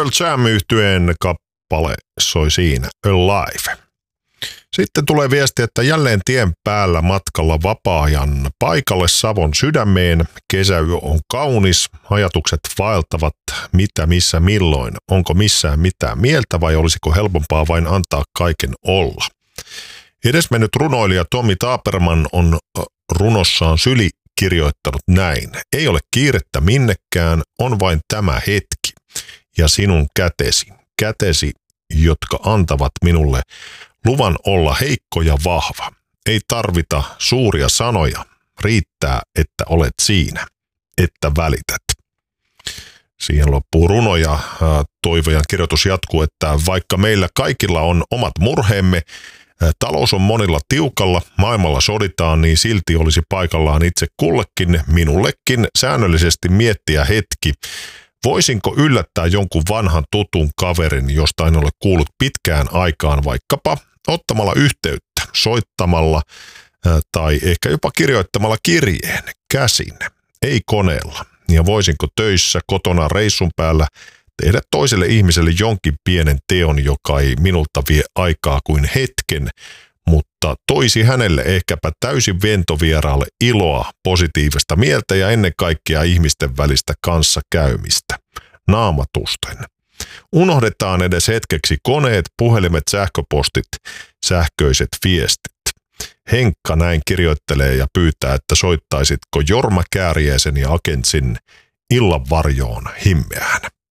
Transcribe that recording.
Pearl Jam-yhtyeen kappale soi siinä, Alive. Sitten tulee viesti, että jälleen tien päällä matkalla vapaa-ajan paikalle Savon sydämeen. Kesäyö on kaunis, ajatukset vaeltavat mitä, missä, milloin. Onko missään mitään mieltä vai olisiko helpompaa vain antaa kaiken olla? Edesmennyt runoilija Tommy Taberman on runossaan Syli kirjoittanut näin. Ei ole kiirettä minnekään, on vain tämä hetki ja sinun kätesi, jotka antavat minulle luvan olla heikko ja vahva. Ei tarvita suuria sanoja, riittää, että olet siinä, että välität. Siihen loppuu runo ja Toivojan kirjoitus jatkuu, että vaikka meillä kaikilla on omat murheemme, talous on monilla tiukalla, maailmalla soditaan, niin silti olisi paikallaan itse kullekin, minullekin säännöllisesti miettiä hetki. Voisinko yllättää jonkun vanhan tutun kaverin, josta en ole kuullut pitkään aikaan, vaikkapa ottamalla yhteyttä, soittamalla tai ehkä jopa kirjoittamalla kirjeen käsin, ei koneella. Ja voisinko töissä, kotona, reissun päällä tehdä toiselle ihmiselle jonkin pienen teon, joka ei minulta vie aikaa kuin hetken, mutta toisi hänelle ehkäpä täysin ventovieraalle iloa, positiivista mieltä ja ennen kaikkea ihmisten välistä kanssakäymistä, naamatusten. Unohdetaan edes hetkeksi koneet, puhelimet, sähköpostit, sähköiset viestit. Henkka näin kirjoittelee ja pyytää, että soittaisitko Jorma Kääriäisen ja Agentsin illan varjoon himmeään.